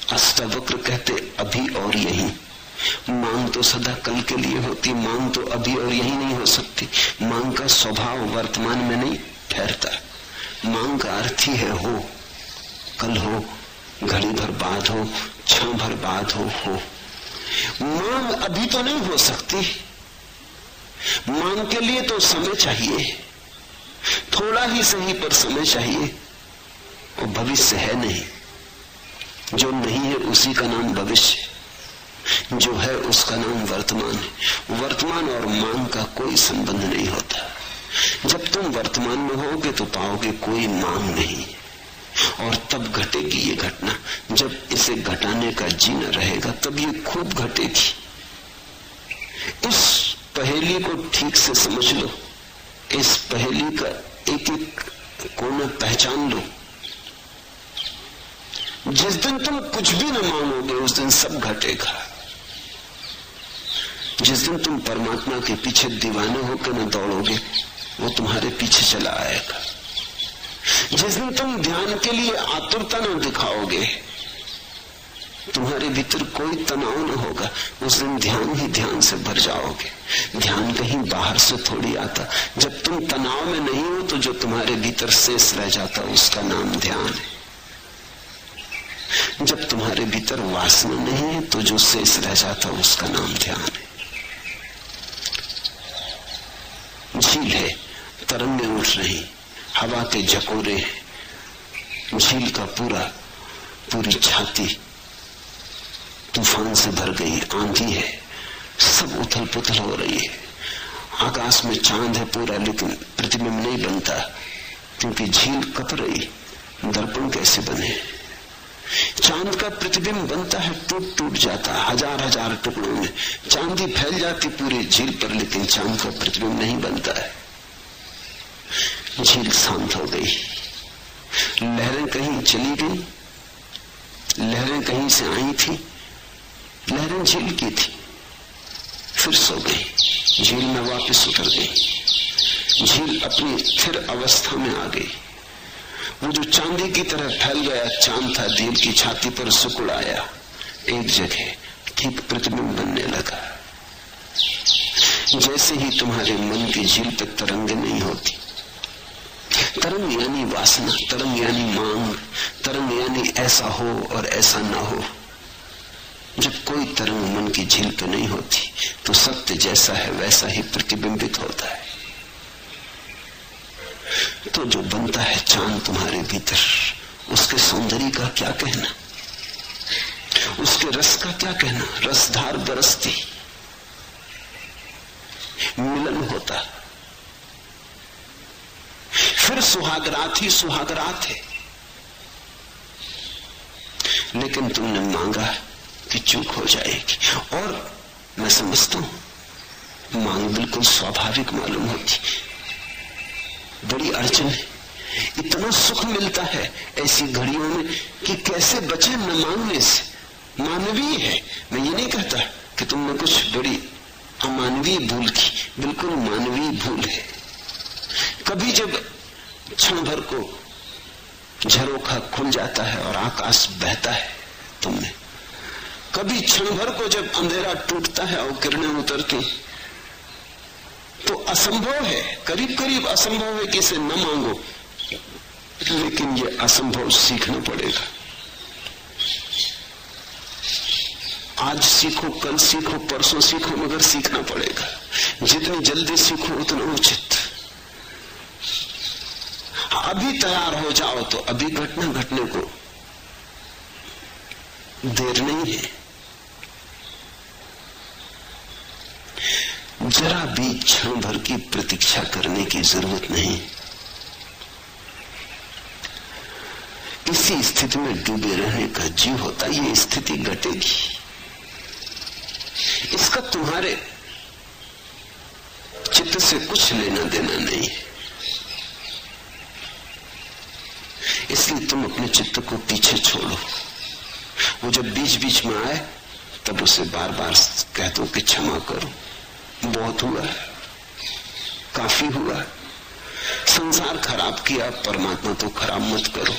अष्टावक्र कहते अभी और यही। मांग तो सदा कल के लिए होती, मांग तो अभी और यही नहीं हो सकती। मांग का स्वभाव वर्तमान में नहीं ठहरता। मांग का अर्थ ही है हो, कल हो, घड़ी भर बाद हो, क्षण भर बाद हो। मांग अभी तो नहीं हो सकती। मांग के लिए तो समय चाहिए, थोड़ा ही सही पर समय चाहिए। और भविष्य है नहीं, जो नहीं है उसी का नाम भविष्य, जो है उसका नाम वर्तमान है। वर्तमान और मांग का कोई संबंध नहीं होता। जब तुम वर्तमान में होगे तो पाओगे कोई मांग नहीं, और तब घटेगी ये घटना। जब इसे घटाने का जी न रहेगा तब ये खूब घटेगी। इस पहेली को ठीक से समझ लो, इस पहेली का एक एक कोना पहचान लो। जिस दिन तुम कुछ भी न मांगोगे उस दिन सब घटेगा। जिस दिन तुम परमात्मा के पीछे दीवाने होकर न दौड़ोगे वो तुम्हारे पीछे चला आएगा। जिस दिन तुम ध्यान के लिए आतुरता न दिखाओगे, तुम्हारे भीतर कोई तनाव न होगा, उस दिन ध्यान ही ध्यान से भर जाओगे। ध्यान कहीं बाहर से थोड़ी आता। जब तुम तनाव में नहीं हो तो जो तुम्हारे भीतर शेष रह जाता उसका नाम ध्यान है। जब तुम्हारे भीतर वासना नहीं है तो जो शेष रह जाता उसका नाम ध्यान है। झील है, तरंगें उठ रही, हवा के झकोरे, झील का पूरी छाती तूफान से भर गई, आंधी है, सब उथल पुथल हो रही है। आकाश में चांद है पूरा, लेकिन प्रतिबिंब नहीं बनता क्योंकि झील कप रही। दर्पण कैसे बने? चांद का प्रतिबिंब बनता है, टूट टूट जाता, हजार हजार टुकड़ों में चांदी फैल जाती पूरी झील पर, लेकिन चांद का प्रतिबिंब नहीं बनता है। झील शांत हो गई, लहरें कहीं चली गई, लहरें कहीं से आई थी, लहरें झील की थी, फिर सो गई, झील में वापस उतर गई। झील अपनी स्थिर अवस्था में आ गई। वो जो चांदी की तरह फैल गया चांद था, झील की छाती पर सुकुड़ आया, एक जगह ठीक प्रतिबिंब बनने लगा। जैसे ही तुम्हारे मन की झील पे तरंगें नहीं होती, तरंग यानी वासना, तरंग यानी मांग, तरंग यानी ऐसा हो और ऐसा ना हो। जब कोई तरंग मन की झील पे नहीं होती तो सत्य जैसा है वैसा ही प्रतिबिंबित होता है। तो जो बनता है चांद तुम्हारे भीतर, उसके सौंदर्य का क्या कहना, उसके रस का क्या कहना। रसधार बरसती, मिलन होता, फिर सुहागरात ही सुहागरात है। लेकिन तुमने मांगा कि चूक हो जाएगी, और मैं समझता हूं मांग बिल्कुल स्वाभाविक मालूम होती। बड़ी अड़चन है, इतना सुख मिलता है ऐसी घड़ियों में कि कैसे बचे न मांगने से। मानवीय है, मैं ये नहीं कहता कि तुमने कुछ बड़ी अमानवीय भूल की, बिल्कुल मानवीय भूल है। कभी जब क्षण भर को झरोखा खुल जाता है और आकाश बहता है तुमने, कभी क्षण भर को जब अंधेरा टूटता है और किरणें उतरती, तो असंभव है, करीब करीब असंभव है कि इसे न मांगो, लेकिन ये असंभव सीखना पड़ेगा। आज सीखो, कल सीखो, परसों सीखो, मगर सीखना पड़ेगा। जितनी जल्दी सीखो उतना उचित। अभी तैयार हो जाओ तो अभी घटना घटने को देर नहीं है। जरा भी क्षण भर की प्रतीक्षा करने की जरूरत नहीं। इसी स्थिति में डूबे रहने का जी होता, ये स्थिति घटेगी, इसका तुम्हारे चित्त से कुछ लेना देना नहीं है। इसलिए तुम अपने चित्त को पीछे छोड़ो। वो जब बीच बीच में आए तब उसे बार बार कह दो कि क्षमा करो, बहुत हुआ, काफी हुआ, संसार खराब किया, परमात्मा तो खराब मत करो।